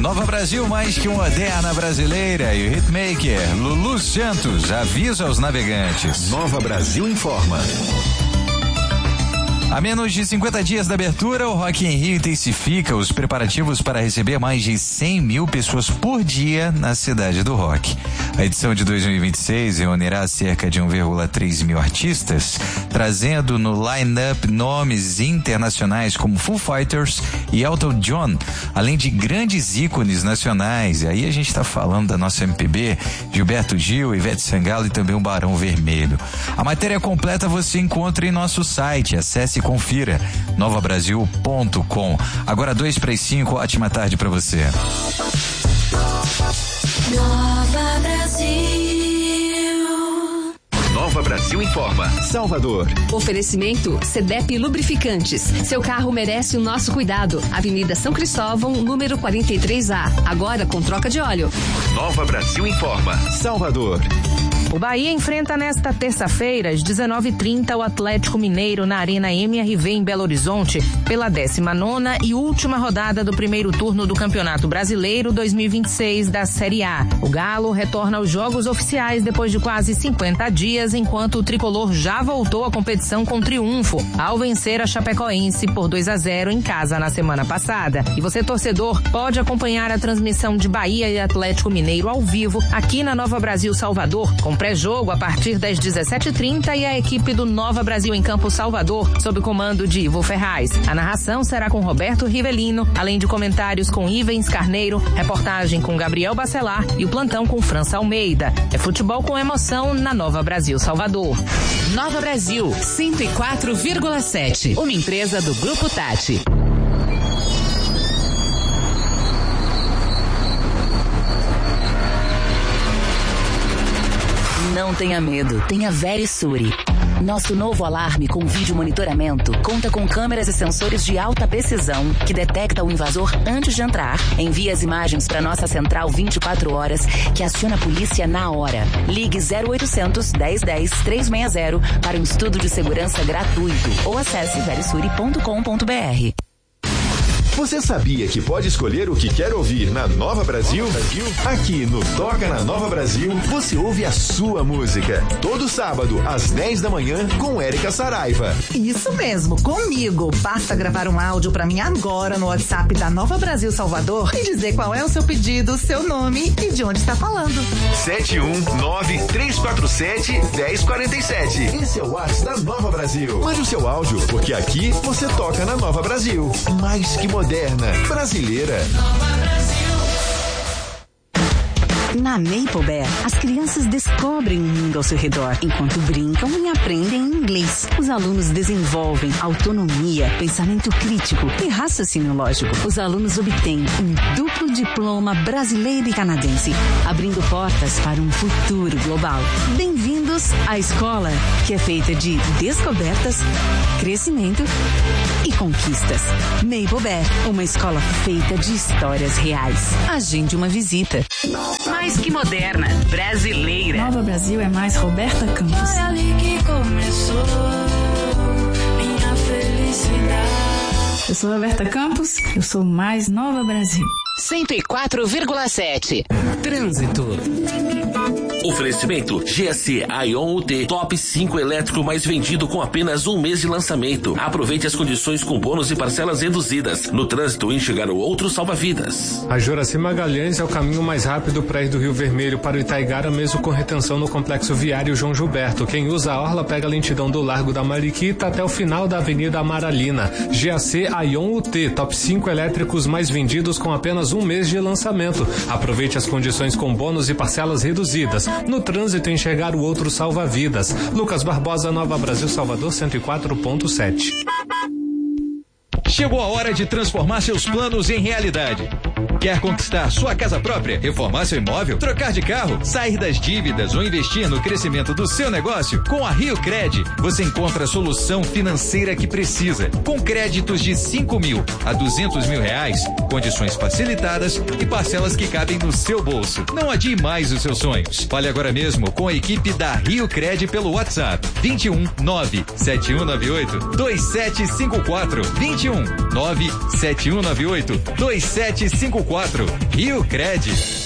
Nova Brasil, mais que uma moderna brasileira, e o hitmaker Lulu Santos avisa aos navegantes. Nova Brasil informa. A menos de 50 dias da abertura, o Rock in Rio intensifica os preparativos para receber mais de 100 mil pessoas por dia na cidade do rock. A edição de 2026 reunirá cerca de 1,3 mil artistas, trazendo no line-up nomes internacionais como Foo Fighters e Elton John, além de grandes ícones nacionais. E aí a gente está falando da nossa MPB, Gilberto Gil, Ivete Sangalo e também o Barão Vermelho. A matéria completa você encontra em nosso site. Acesse e confira, novabrasil.com. Agora 2:05, ótima tarde para você. Nova Brasil. Nova Brasil informa. Salvador. Oferecimento CEDEP Lubrificantes. Seu carro merece o nosso cuidado. Avenida São Cristóvão, número 43A. Agora com troca de óleo. Nova Brasil informa. Salvador. O Bahia enfrenta nesta terça-feira, às 19h30, o Atlético Mineiro na Arena MRV em Belo Horizonte, pela 19ª e última rodada do primeiro turno do Campeonato Brasileiro 2026 da Série A. O Galo retorna aos jogos oficiais depois de quase 50 dias, enquanto o tricolor já voltou à competição com triunfo, ao vencer a Chapecoense por 2-0 em casa na semana passada. E você, torcedor, pode acompanhar a transmissão de Bahia e Atlético Mineiro ao vivo aqui na Nova Brasil Salvador, com pré-jogo a partir das 17h30 e a equipe do Nova Brasil em Campo Salvador, sob o comando de Ivo Ferraz. A narração será com Roberto Rivelino, além de comentários com Ivens Carneiro, reportagem com Gabriel Bacelar e o plantão com França Almeida. É futebol com emoção na Nova Brasil Salvador. Nova Brasil 104,7. Uma empresa do Grupo Tati. Não tenha medo, tenha Verisure. Nosso novo alarme com vídeo monitoramento conta com câmeras e sensores de alta precisão que detecta o invasor antes de entrar, envia as imagens para nossa central 24 horas, que aciona a polícia na hora. Ligue 0800 1010 360 para um estudo de segurança gratuito ou acesse verisure.com.br. Você sabia que pode escolher o que quer ouvir na Nova Brasil? Aqui no Toca na Nova Brasil, você ouve a sua música. Todo sábado, às 10 da manhã, com Érica Saraiva. Isso mesmo, comigo. Basta gravar um áudio pra mim agora no WhatsApp da Nova Brasil Salvador e dizer qual é o seu pedido, seu nome e de onde está falando. 719-347-1047. Esse é o WhatsApp da Nova Brasil. Mande o seu áudio, porque aqui você toca na Nova Brasil. Mais que moderna, brasileira. Nova Brasil. Na Maple Bear, as crianças descobrem o mundo ao seu redor, enquanto brincam e aprendem inglês. Os alunos desenvolvem autonomia, pensamento crítico e raciocínio lógico. Os alunos obtêm um duplo diploma brasileiro e canadense, abrindo portas para um futuro global. Bem-vindos à escola, que é feita de descobertas, crescimento e conquistas. Maple Bear, uma escola feita de histórias reais. Agende uma visita. Mais que moderna, brasileira. Nova Brasil é mais Roberta Campos. Foi ali que começou minha felicidade. Eu sou Roberta Campos, eu sou mais Nova Brasil. 104,7. Trânsito. Oferecimento GSC Ion UT, top 5 elétrico mais vendido com apenas um mês de lançamento. Aproveite as condições com bônus e parcelas reduzidas. No trânsito, enxergar o outro salva-vidas. A Juraci Magalhães é o caminho mais rápido para ir do Rio Vermelho para o Itaigara, mesmo com retenção no complexo viário João Gilberto. Quem usa a orla pega a lentidão do Largo da Mariquita até o final da Avenida Amaralina. GAC Ion UT, top 5 elétricos mais vendidos com apenas um mês de lançamento. Aproveite as condições com bônus e parcelas reduzidas. No trânsito, enxergar o outro salva-vidas. Lucas Barbosa, Nova Brasil, Salvador, 104,7. Chegou a hora de transformar seus planos em realidade. Quer conquistar sua casa própria, reformar seu imóvel, trocar de carro, sair das dívidas ou investir no crescimento do seu negócio? Com a Rio Cred, você encontra a solução financeira que precisa. Com créditos de 5 mil a 200 mil reais, condições facilitadas e parcelas que cabem no seu bolso. Não adie mais os seus sonhos. Fale agora mesmo com a equipe da Rio Cred pelo WhatsApp 21 97198 2754 21 97198 2754. 3254. Rio Cred.